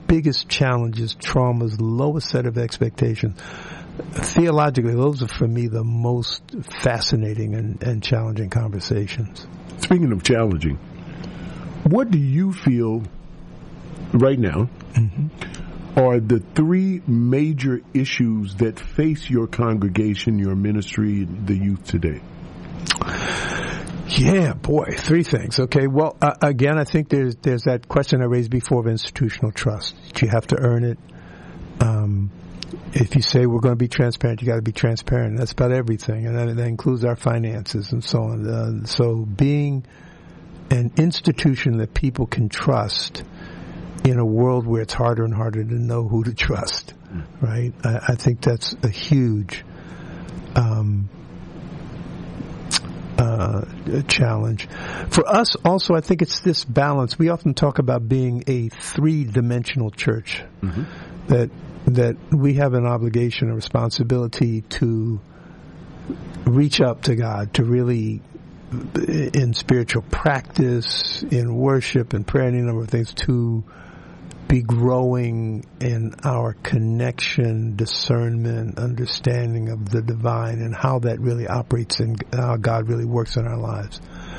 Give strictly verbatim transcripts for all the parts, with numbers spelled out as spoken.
biggest challenges, traumas, lowest set of expectations. Theologically, those are for me the most fascinating and, and challenging conversations. Speaking of challenging, what do you feel right now mm-hmm. are the three major issues that face your congregation, your ministry, the youth today? Yeah, boy, three things. Okay, well, uh, again, I think there's there's that question I raised before of institutional trust. You have to earn it. Um, if you say we're going to be transparent, you got to be transparent. That's about everything, and that, that includes our finances and so on. Uh, so being an institution that people can trust in a world where it's harder and harder to know who to trust, mm. right? I, I think that's a huge um, uh, challenge. For us also, I think it's this balance. We often talk about being a three-dimensional church, mm-hmm. that that we have an obligation, a responsibility to reach up to God, to really, in spiritual practice, in worship and prayer, any number of things, to be growing in our connection, discernment, understanding of the divine and how that really operates and how God really works in our lives.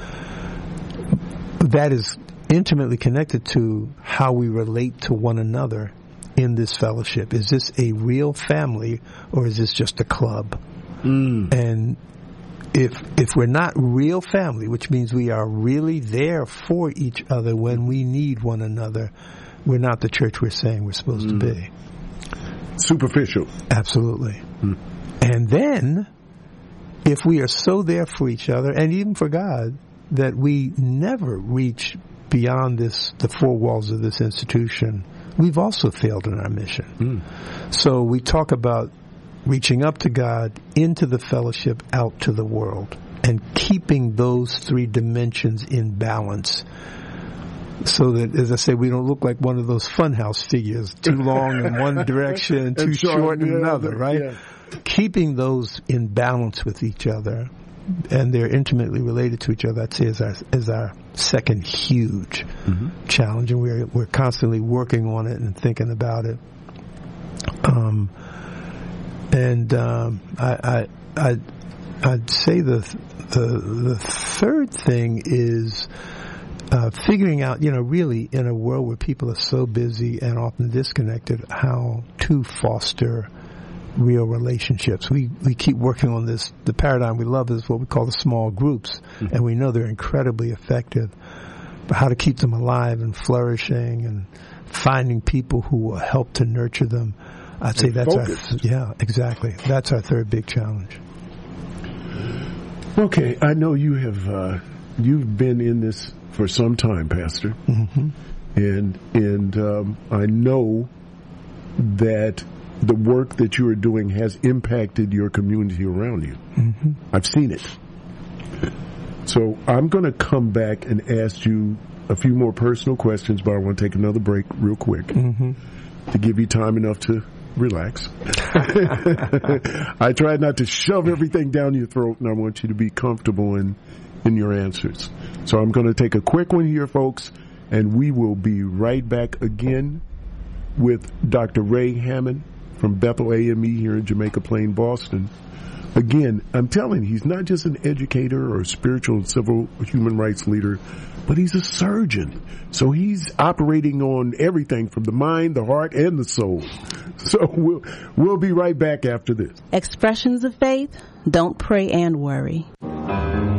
That is intimately connected to how we relate to one another in this fellowship. Is this a real family or is this just a club? Mm. And if if we're not real family, which means we are really there for each other when we need one another, we're not the church we're saying we're supposed mm. to be. Superficial. Absolutely. Mm. And then, if we are so there for each other, and even for God, that we never reach beyond this, the four walls of this institution, we've also failed in our mission. Mm. So we talk about reaching up to God, into the fellowship, out to the world, and keeping those three dimensions in balance so that, as I say, we don't look like one of those funhouse figures, too long in one direction, too short, short in yeah, another, right? Yeah. Keeping those in balance with each other, and they're intimately related to each other, I'd say is our, is our second huge mm-hmm. challenge, and we're, we're constantly working on it and thinking about it. Um, and um, I, I, I, I'd say the, the, the third thing is uh, figuring out, you know, really in a world where people are so busy and often disconnected, how to foster real relationships. We we keep working on this. The paradigm we love is what we call the small groups, mm-hmm. and we know they're incredibly effective. But how to keep them alive and flourishing and finding people who will help to nurture them, I'd say that's focused. our yeah exactly. That's our third big challenge. Okay, I know you have uh, you've been in this for some time, Pastor, mm-hmm. and and um, I know that the work that you are doing has impacted your community around you. Mm-hmm. I've seen it. So I'm going to come back and ask you a few more personal questions, but I want to take another break real quick mm-hmm. to give you time enough to relax. I try not to shove everything down your throat, and I want you to be comfortable in, in your answers. So I'm going to take a quick one here, folks, and we will be right back again with Doctor Ray Hammond from Bethel A M E here in Jamaica Plain, Boston. Again, I'm telling you, he's not just an educator or a spiritual and civil human rights leader, but he's a surgeon. So he's operating on everything from the mind, the heart, and the soul. So we'll, we'll be right back after this. Expressions of faith, don't pray and worry.